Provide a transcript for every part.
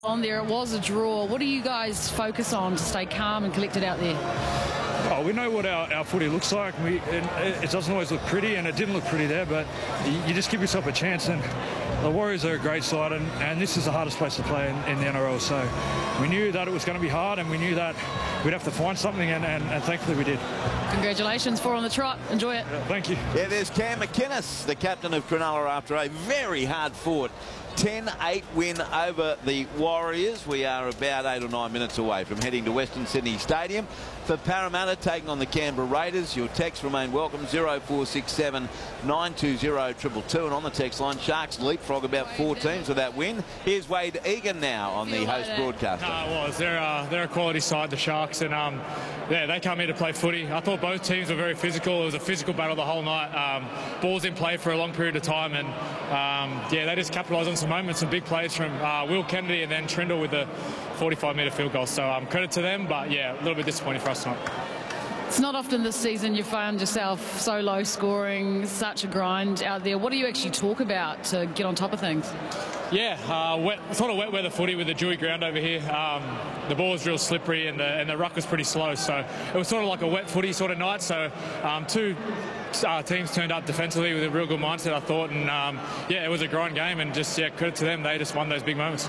On there, it was a draw. What do you guys focus on to stay calm and collected out there? Oh, we know what our footy looks like. It doesn't always look pretty, and it didn't look pretty there, but you just give yourself a chance. And the Warriors are a great side, and this is the hardest place to play in the NRL. So we knew that it was going to be hard, and we knew that we'd have to find something, and thankfully we did. Congratulations, 4 on the trot. Enjoy it. Thank you. Yeah, there's Cam McInnes, the captain of Cronulla, after a very hard-fought 10-8 win over the Warriors. We are about 8 or 9 minutes away from heading to Western Sydney Stadium for Parramatta taking on the Canberra Raiders. Your texts remain welcome, 0467 920 222, and on the text line, Sharks leapfrog about 4 teams with that win. Here's Wade Egan now on the host broadcaster. It was. They're a quality side, the Sharks, and yeah, they come here to play footy. I thought both teams were very physical. It was a physical battle the whole night. Balls in play for a long period of time, and yeah, they just capitalised on some moments, some big plays from Will Kennedy and then Trindle with the 45-metre field goal. So credit to them, but yeah, a little bit disappointing for us tonight. It's not often this season you found yourself so low scoring, such a grind out there. What do you actually talk about to get on top of things? Yeah, sort of wet weather footy with the dewy ground over here. The ball was real slippery and the ruck was pretty slow, so it was sort of like a wet footy sort of night. So two teams turned up defensively with a real good mindset, I thought, and yeah, it was a grind game, and just credit to them, they just won those big moments.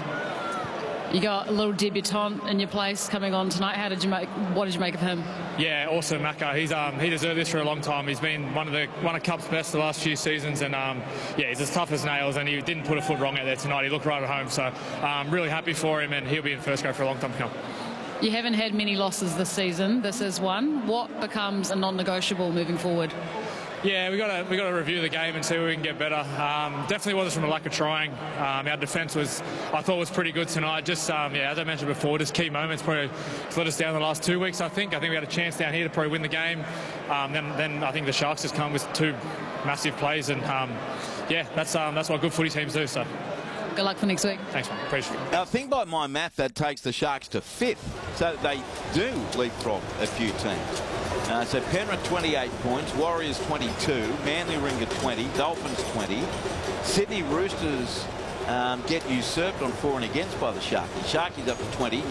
You got a little debutant in your place coming on tonight. What did you make of him? Yeah, awesome, Macca. He deserved this for a long time. He's been one of Cup's best the last few seasons, and yeah, he's as tough as nails, and he didn't put a foot wrong out there tonight. He looked right at home, so I'm really happy for him, and he'll be in first grade for a long time to come. You haven't had many losses this season. This is one. What becomes a non-negotiable moving forward? Yeah, we got to review the game and see where we can get better. Definitely wasn't from a lack of trying. Our defence I thought was pretty good tonight. Just yeah, as I mentioned before, just key moments probably let us down the last 2 weeks. I think we had a chance down here to probably win the game. Then I think the Sharks just come with 2 massive plays, and yeah, that's what good footy teams do. So. Good luck for next week. Thanks, man. Appreciate it. Now, I think by my math, that takes the Sharks to 5th. So they do leapfrog a few teams. So Penrith 28 points, Warriors 22, Manly Ringer 20, Dolphins 20. Sydney Roosters get usurped on for and against by the Sharkies. Sharkies up to 20,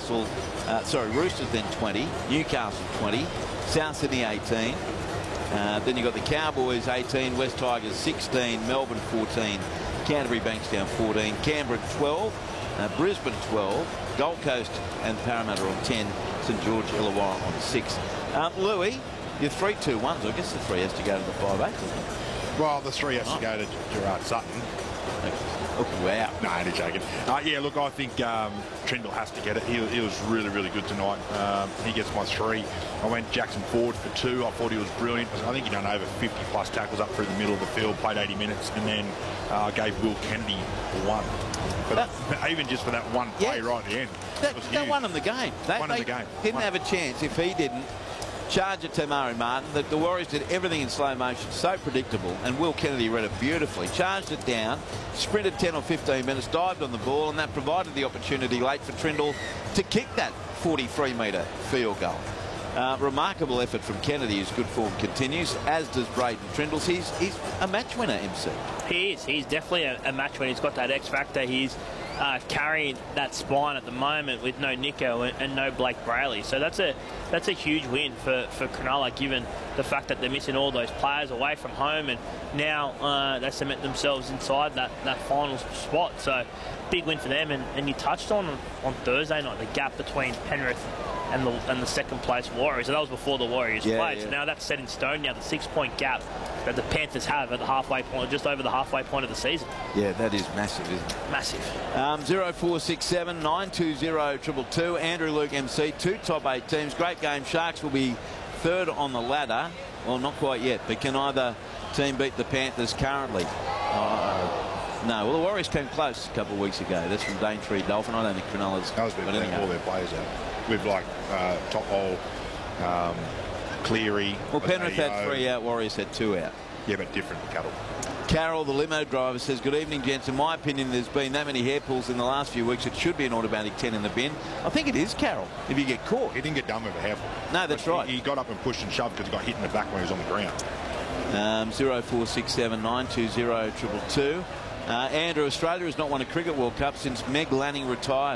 Roosters then 20, Newcastle 20, South Sydney 18. Then you've got the Cowboys 18, West Tigers 16, Melbourne 14, Canterbury Bankstown 14, Canberra 12, Brisbane 12, Gold Coast and Parramatta on 10, St George Illawarra on 6. Louis, your 3-2-1s, I guess the 3 has to go to the 5-8. Well, the 3 has to go to Gerard Sutton. Wow. No, only joking. Yeah, look, I think Trindle has to get it. He was really, really good tonight. He gets my 3. I went Jackson Ford for 2. I thought he was brilliant. I think he done over 50-plus tackles up through the middle of the field, played 80 minutes, and then gave Will Kennedy 1. But even just for that one play right at the end, they won him the game. They didn't have a chance if he didn't charge at Tamari Martin. The Warriors did everything in slow motion, so predictable, and Will Kennedy read it beautifully. Charged it down, sprinted 10 or 15 minutes, dived on the ball, and that provided the opportunity late for Trindle to kick that 43-metre field goal. Remarkable effort from Kennedy as good form continues, as does Braden Trindles. He's a match winner, MC. He is. He's definitely a match winner. He's got that X factor. He's carrying that spine at the moment with no Nico and no Blake Brayley. So that's a huge win for Cronulla, given the fact that they're missing all those players away from home, and now they cement themselves inside that final spot. So big win for them. And you touched on Thursday night the gap between Penrith and the second place Warriors, and that was before the Warriors played. Yeah. So now that's set in stone now, the 6-point gap that the Panthers have at the halfway point, just over the halfway point of the season. Yeah, that is massive, isn't it? Massive. 0467 920 222. Andrew Luke MC, 2 top 8 teams. Great game. Sharks will be 3rd on the ladder. Well, not quite yet, but can either team beat the Panthers currently? No, well, the Warriors came close a couple of weeks ago. That's from Daintree Dolphin. I don't think Cronulla's got all their players out. With like Top Hole, Cleary. Well, Penrith had 3 out, Warriors had 2 out. Yeah, but different cattle. Carol, the limo driver, says, good evening, gents. In my opinion, there's been that many hair pulls in the last few weeks. It should be an automatic 10 in the bin. I think it is, Carol, if you get caught. He didn't get done with a hair pull. No, that's right. He got up and pushed and shoved because he got hit in the back when he was on the ground. 0467 920 222. Andrew, Australia has not won a Cricket World Cup since Meg Lanning retired.